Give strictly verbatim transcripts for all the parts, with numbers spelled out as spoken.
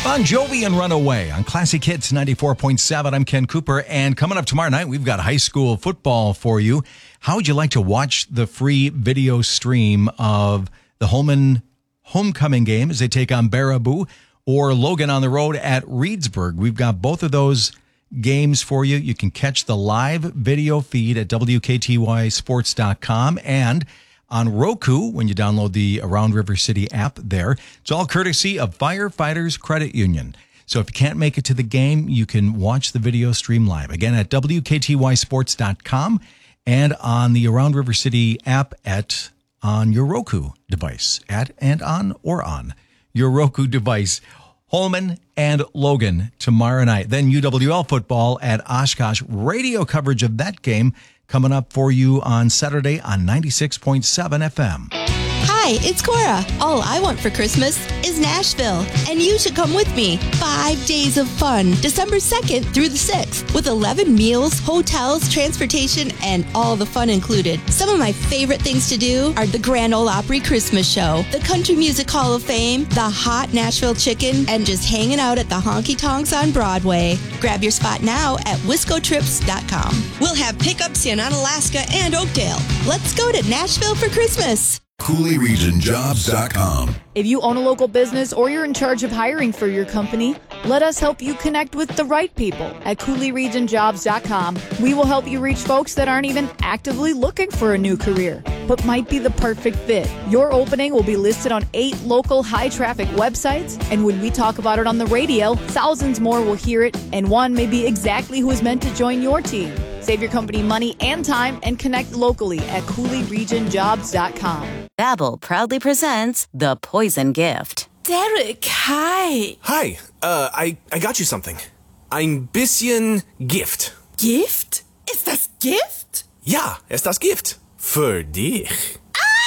Bon Jovi and Runaway on Classic Hits ninety-four point seven. I'm Ken Cooper, and coming up tomorrow night, we've got high school football for you. How would you like to watch the free video stream of the Holman homecoming game as they take on Baraboo, or Logan on the road at Reedsburg? We've got both of those games for you. You can catch the live video feed at W K T Y sports dot com and on Roku when you download the Around River City app there. It's all courtesy of Firefighters Credit Union. So if you can't make it to the game, you can watch the video stream live. Again, at W K T Y sports dot com and on the Around River City app at on your Roku device. At and on or on your Roku device. Holman and Logan tomorrow night. Then U W L football at Oshkosh. Radio coverage of that game coming up for you on Saturday on ninety-six point seven F M. Hi, it's Cora. All I want for Christmas is Nashville, and you should come with me. Five days of fun, December second through the sixth, with eleven meals, hotels, transportation, and all the fun included. Some of my favorite things to do are the Grand Ole Opry Christmas Show, the Country Music Hall of Fame, the hot Nashville chicken, and just hanging out at the honky tonks on Broadway. Grab your spot now at wisco trips dot com. We'll have pickups in Onalaska and Oakdale. Let's go to Nashville for Christmas. Cooley Region Jobs dot com. If you own a local business or you're in charge of hiring for your company, let us help you connect with the right people at Cooley Region Jobs dot com. We will help you reach folks that aren't even actively looking for a new career, but might be the perfect fit. Your opening will be listed on eight local high-traffic websites, and when we talk about it on the radio, thousands more will hear it, and one may be exactly who is meant to join your team. Save your company money and time and connect locally at Cooley Region Jobs dot com. Babbel proudly presents The Poison Gift. Derek, hi. Hi, uh, I, I got you something. Ein bisschen Gift. Gift? Ist das Gift? Ja, ist das Gift. Für dich.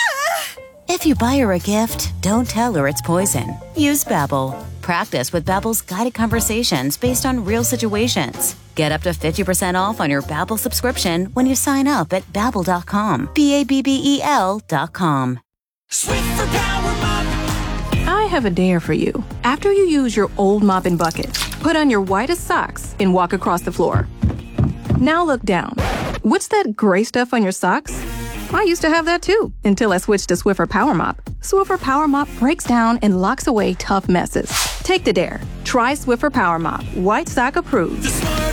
Ah! If you buy her a gift, don't tell her it's poison. Use Babbel. Practice with Babbel's guided conversations based on real situations. Get up to fifty percent off on your Babbel subscription when you sign up at babbel dot com. B A B B E L dot com. Swiffer Power Mop. I have a dare for you. After you use your old mop and bucket, put on your whitest socks and walk across the floor. Now look down. What's that gray stuff on your socks? I used to have that too, until I switched to Swiffer Power Mop. Swiffer Power Mop breaks down and locks away tough messes. Take the dare. Try Swiffer Power Mop. White sock approved.